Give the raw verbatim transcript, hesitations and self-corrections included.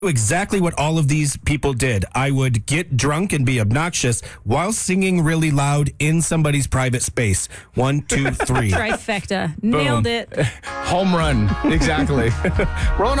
exactly what all of these people did. I would get drunk and be obnoxious while singing really loud in somebody's private space. One, two, three. Trifecta. Nailed it. Home run. Exactly. Rolling